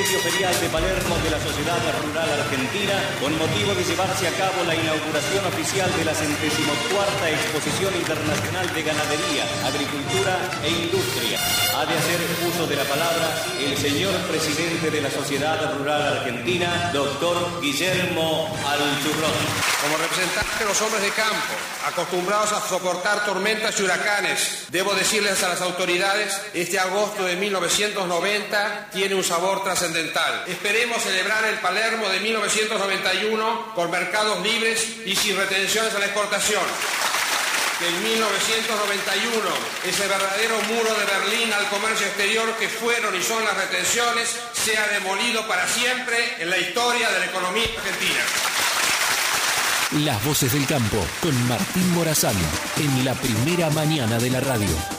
predio ferial de Palermo de la Sociedad Rural Argentina, con motivo de llevarse a cabo la inauguración oficial de la 64ª Exposición Internacional de Ganadería, Agricultura e Industria. Ha de hacer uso de la palabra el señor presidente de la Sociedad Rural Argentina, doctor Guillermo Alchurrón. Como representante de los hombres de campo, acostumbrados a soportar tormentas y huracanes, debo decirles a las autoridades, este agosto de 1990 tiene un sabor trascendental. Esperemos celebrar el Palermo de 1991 con mercados libres y sin retenciones a la exportación. Que en 1991, ese verdadero muro de Berlín al comercio exterior que fueron y son las retenciones, sea demolido para siempre en la historia de la economía argentina. Las voces del campo con Martín Morazán en la primera mañana de la radio.